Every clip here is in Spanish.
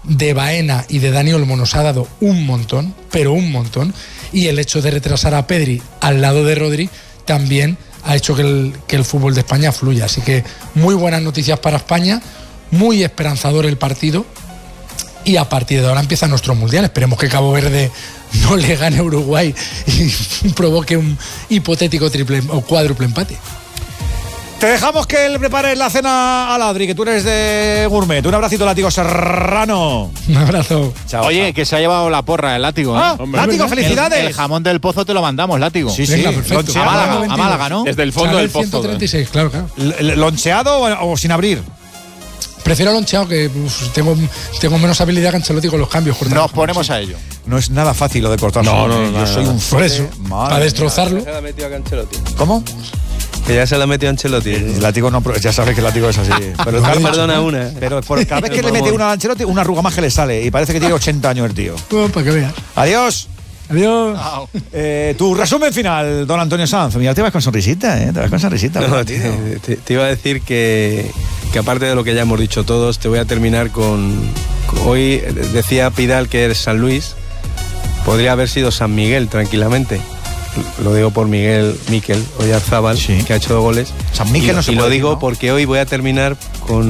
de Baena y de Dani Olmo nos ha dado un montón, pero un montón, y el hecho de retrasar a Pedri al lado de Rodri también ha hecho que el fútbol de España fluya. Así que muy buenas noticias para España, muy esperanzador el partido, y a partir de ahora empieza nuestro mundial. Esperemos que Cabo Verde no le gane a Uruguay y provoque un hipotético triple o cuádruple empate. Te dejamos que le prepares la cena al Adri, que tú eres de gourmet. Un abracito, Látigo Serrano. Un abrazo. Chao, Oye, chao. que se ha llevado la porra el Látigo. Látigo, felicidades. El jamón del Pozo te lo mandamos, Látigo. Sí, Venga, sí. perfecto. A Málaga, ¿no? Desde el fondo Chávez del pozo. 136, claro. ¿Loncheado o sin abrir? Prefiero loncheado, que tengo menos habilidad que Ancelotti con los cambios. Nos ponemos a ello. No es nada fácil lo de cortar. No, Yo soy un Por eso, para destrozarlo. Se la ha metido a Ancelotti. ¿Cómo? Que ya se la ha metido a Ancelotti. El látigo no, ya sabes que el látigo es así. Pero perdona una. Pero cada vez que le mete una a Ancelotti, una arruga más que le sale. Y parece que tiene 80 años el tío. Para que veas. Adiós. Adiós. Tu resumen final, don Antonio Sanz. Mira, te vas con sonrisita, ¿eh? Te vas con sonrisita. No, te iba a decir que aparte de lo que ya hemos dicho todos, te voy a terminar con hoy decía Pidal que es San Luis. Podría haber sido San Miguel tranquilamente. Lo digo por Miquel Oyarzábal, sí, que ha hecho 2 goles. San Miguel no se puede. Y lo decir, digo ¿no? porque hoy voy a terminar con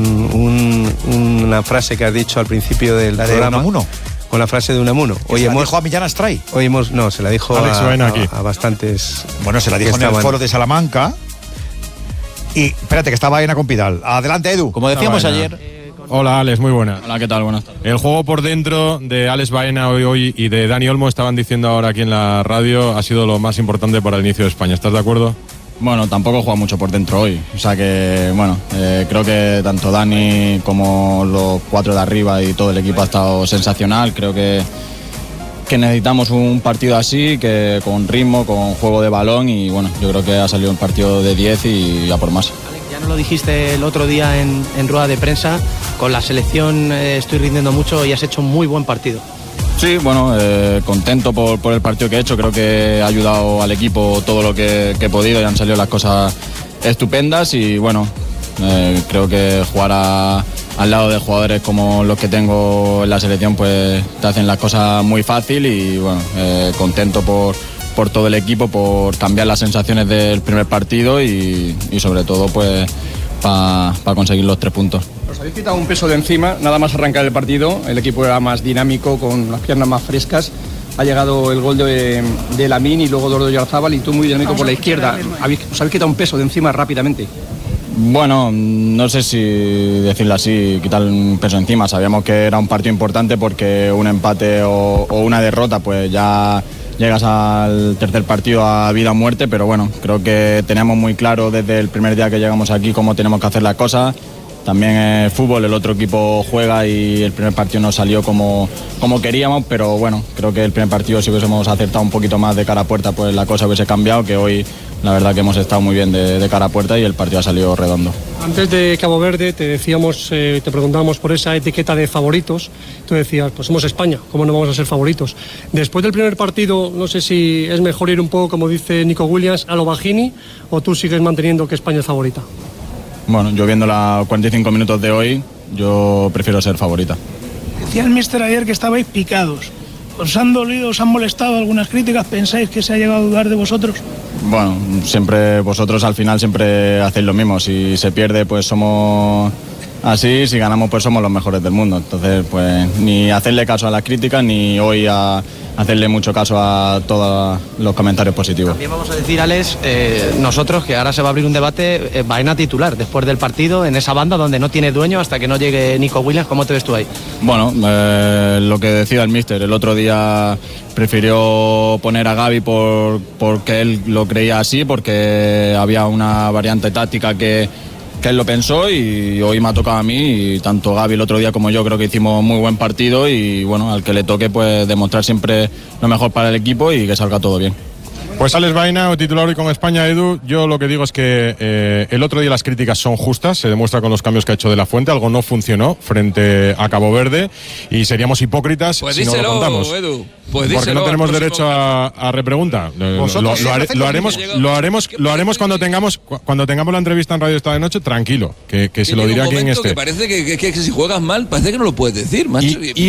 una frase que has dicho al principio del programa. De Unamuno. Con la frase de Unamuno. Hoy dijo a Millán Astray. No, se la dijo Alex Baena aquí. a bastantes. Bueno, se la dijo en el foro de Salamanca. Y espérate, que está Baena con Pidal. Adelante, Edu. Como decíamos ayer. Hola, Alex, muy buena. Hola, ¿qué tal? Buenas tardes. El juego por dentro de Alex Baena hoy y de Dani Olmo, estaban diciendo ahora aquí en la radio, ha sido lo más importante para el inicio de España. ¿Estás de acuerdo? Bueno, tampoco juega mucho por dentro hoy. O sea que, bueno, creo que tanto Dani como los 4 de arriba y todo el equipo ha estado sensacional. Creo que necesitamos un partido así, que con ritmo, con juego de balón, y bueno, yo creo que ha salido un partido de 10 y a por más. Ya nos lo dijiste el otro día en rueda de prensa, con la selección estoy rindiendo mucho y has hecho un muy buen partido. Sí, bueno, contento por el partido que he hecho. Creo que he ayudado al equipo todo lo que he podido y han salido las cosas estupendas. Y bueno, creo que jugar al lado de jugadores como los que tengo en la selección, pues te hacen las cosas muy fácil. Y bueno, contento por todo el equipo, por cambiar las sensaciones del primer partido y sobre todo pues para conseguir los 3 puntos. Os habéis quitado un peso de encima, nada más arrancar el partido, el equipo era más dinámico, con las piernas más frescas. Ha llegado el gol de Lamine y luego de Oyarzábal y tú muy dinámico por la izquierda. Os habéis quitado un peso de encima rápidamente. Bueno, no sé si decirlo así, quitar un peso encima. Sabíamos que era un partido importante porque un empate o una derrota pues ya llegas al tercer partido a vida o muerte, pero bueno, creo que teníamos muy claro desde el primer día que llegamos aquí cómo tenemos que hacer las cosas. También el fútbol, el otro equipo juega y el primer partido no salió como queríamos, pero bueno, creo que el primer partido si hubiésemos acertado un poquito más de cara a puerta, pues la cosa hubiese cambiado, que hoy la verdad que hemos estado muy bien de cara a puerta y el partido ha salido redondo. Antes de Cabo Verde te decíamos, te preguntábamos por esa etiqueta de favoritos. Tú decías, pues somos España, ¿cómo no vamos a ser favoritos? Después del primer partido, no sé si es mejor ir un poco, como dice Nico Williams, a lo Bajini, o tú sigues manteniendo que España es favorita. Bueno, yo viendo los 45 minutos de hoy, yo prefiero ser favorita. Decía el míster ayer que estabais picados. ¿Os han dolido, os han molestado algunas críticas? ¿Pensáis que se ha llegado a dudar de vosotros? Bueno, siempre vosotros al final siempre hacéis lo mismo. Si se pierde, pues somos así. Si ganamos, pues somos los mejores del mundo. Entonces, pues ni hacerle caso a las críticas, ni hoy a hacerle mucho caso a todos los comentarios positivos. También vamos a decir, Alex, nosotros, que ahora se va a abrir un debate, Baena titular después del partido en esa banda donde no tiene dueño hasta que no llegue Nico Williams. ¿Cómo te ves tú ahí? Bueno, lo que decía el míster, el otro día prefirió poner a Gavi porque él lo creía así, porque había una variante táctica que él lo pensó y hoy me ha tocado a mí, y tanto Gavi el otro día como yo creo que hicimos muy buen partido y bueno, al que le toque pues demostrar siempre lo mejor para el equipo y que salga todo bien. Pues Alex Baena, titular hoy con España, Edu. Yo lo que digo es que el otro día las críticas son justas, se demuestra con los cambios que ha hecho De la Fuente, algo no funcionó frente a Cabo Verde y seríamos hipócritas pues si no lo contamos. Edu. Pues porque no tenemos derecho a repregunta. Lo haremos cuando tengamos la entrevista en Radio Esta de Noche, tranquilo, que se lo dirá quien esté. Que parece que si juegas mal, parece que no lo puedes decir, macho.